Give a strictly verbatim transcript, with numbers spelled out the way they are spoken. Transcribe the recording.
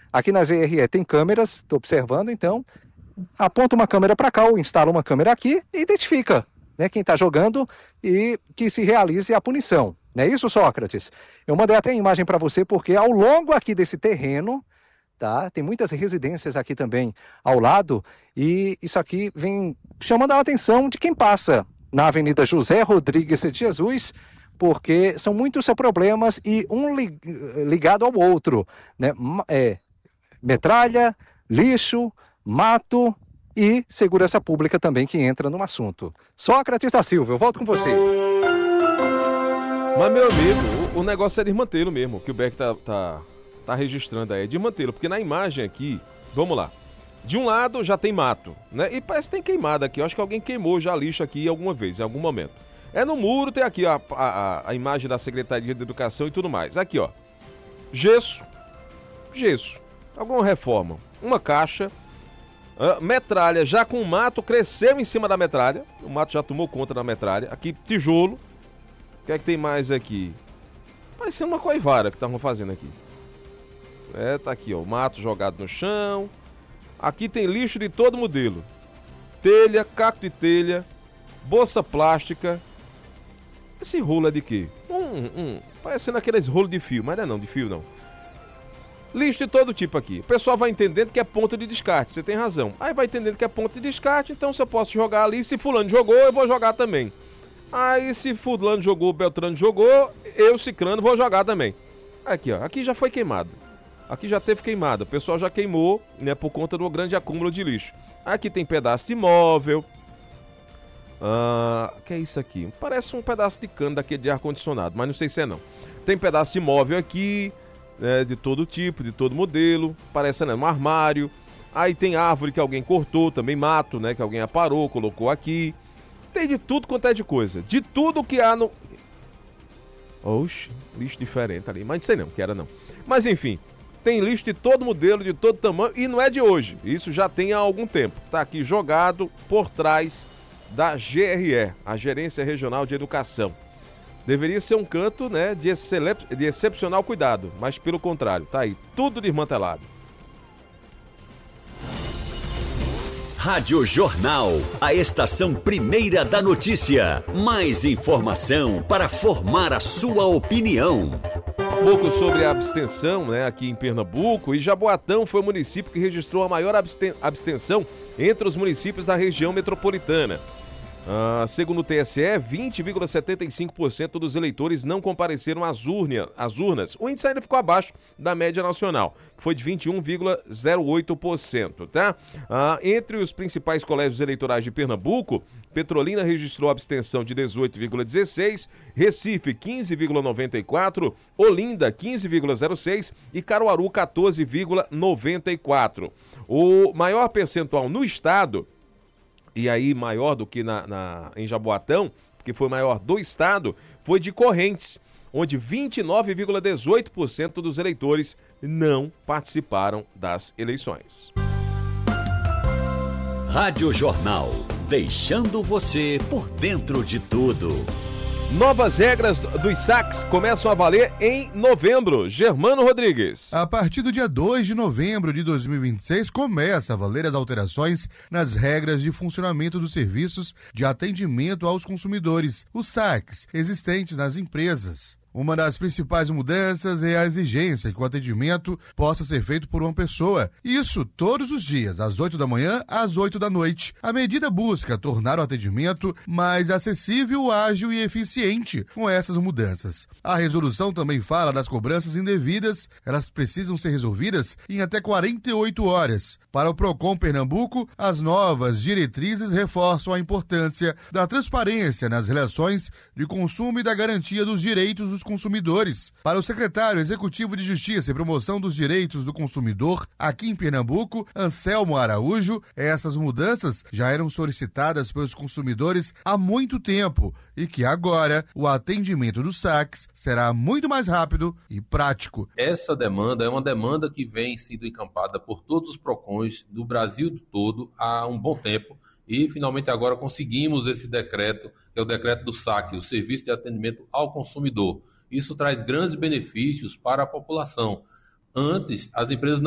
Aqui na G R E tem câmeras, estou observando, então aponta uma câmera para cá ou instala uma câmera aqui e identifica, né, quem está jogando e que se realize a punição. Não é isso, Sócrates? Eu mandei até a imagem para você porque ao longo aqui desse terreno, tá, tem muitas residências aqui também ao lado e isso aqui vem chamando a atenção de quem passa na Avenida José Rodrigues de Jesus, porque são muitos problemas e um ligado ao outro, né? É, metralha, lixo, mato e segurança pública também que entra no assunto. Sócrates da Silva, eu volto com você. Mas, meu amigo, o, o negócio é desmantê-lo mesmo, que o Beck tá, tá, tá registrando aí, é desmantê-lo, porque na imagem aqui, vamos lá, de um lado já tem mato, né? E parece que tem queimada aqui, eu acho que alguém queimou já lixo aqui alguma vez, em algum momento. É no muro, tem aqui ó, a, a, a imagem da Secretaria de Educação e tudo mais. Aqui, ó, gesso, gesso, alguma reforma, uma caixa, uh, metralha já com mato, cresceu em cima da metralha, o mato já tomou conta da metralha, aqui tijolo, o que é que tem mais aqui? Parecendo uma coivara que estavam fazendo aqui. É, tá aqui, ó, o mato jogado no chão. Aqui tem lixo de todo modelo. Telha, caco de telha, bolsa plástica. Esse rolo é de quê? Um, um, parecendo aqueles rolos de fio, mas não é não, de fio não. Lixo de todo tipo aqui. O pessoal vai entendendo que é ponto de descarte, você tem razão. Aí vai entendendo que é ponto de descarte, então se eu posso jogar ali, se fulano jogou, eu vou jogar também. Aí se fulano jogou, Beltrano jogou, eu, Cicrano, vou jogar também. Aqui, ó, aqui já foi queimado. Aqui já teve queimada, o pessoal já queimou, né, por conta do grande acúmulo de lixo. Aqui tem pedaço de móvel. Ah, que é isso aqui? Parece um pedaço de cano daquele de ar-condicionado, mas não sei se é não. Tem pedaço de móvel aqui, né, de todo tipo, de todo modelo. Parece, né, um armário. Aí tem árvore que alguém cortou, também mato, né, que alguém aparou, colocou aqui. Tem de tudo quanto é de coisa. De tudo que há no... Oxe, lixo diferente ali, mas não sei não, que era não. Mas enfim... Tem lixo de todo modelo, de todo tamanho, e não é de hoje. Isso já tem há algum tempo. Está aqui jogado por trás da G R E, a Gerência Regional de Educação. Deveria ser um canto, né, de, excep... de excepcional cuidado, mas pelo contrário, tá aí, tudo desmantelado. Rádio Jornal, a estação primeira da notícia. Mais informação para formar a sua opinião. Um pouco sobre a abstenção, né, aqui em Pernambuco, e Jaboatão foi o município que registrou a maior absten- abstenção entre os municípios da região metropolitana. Ah, segundo o T S E, vinte vírgula setenta e cinco por cento dos eleitores não compareceram às, urnia, às urnas. O índice ainda ficou abaixo da média nacional, que foi de vinte e um vírgula zero oito por cento, tá? Ah, entre os principais colégios eleitorais de Pernambuco, Petrolina registrou abstenção de dezoito vírgula dezesseis, Recife quinze vírgula noventa e quatro, Olinda quinze vírgula zero seis e Caruaru quatorze vírgula noventa e quatro. O maior percentual no estado, e aí maior do que na, na, em Jaboatão, porque foi maior do estado, foi de Correntes, onde vinte e nove vírgula dezoito por cento dos eleitores não participaram das eleições. Rádio Jornal, deixando você por dentro de tudo. Novas regras dos saques começam a valer em novembro. Germano Rodrigues. A partir do dia dois de novembro de dois mil e vinte e seis, começa a valer as alterações nas regras de funcionamento dos serviços de atendimento aos consumidores, os saques, existentes nas empresas. Uma das principais mudanças é a exigência que o atendimento possa ser feito por uma pessoa. Isso todos os dias, às oito da manhã às oito da noite. A medida busca tornar o atendimento mais acessível, ágil e eficiente com essas mudanças. A resolução também fala das cobranças indevidas. Elas precisam ser resolvidas em até quarenta e oito horas. Para o Procon Pernambuco, as novas diretrizes reforçam a importância da transparência nas relações de consumo e da garantia dos direitos dos consumidores. Para o secretário executivo de Justiça e Promoção dos Direitos do Consumidor, aqui em Pernambuco, Anselmo Araújo, essas mudanças já eram solicitadas pelos consumidores há muito tempo e que agora o atendimento dos saques será muito mais rápido e prático. Essa demanda é uma demanda que vem sendo encampada por todos os PROCONs do Brasil todo há um bom tempo. E, finalmente, agora conseguimos esse decreto, que é o decreto do saque, o Serviço de Atendimento ao Consumidor. Isso traz grandes benefícios para a população. Antes, as empresas não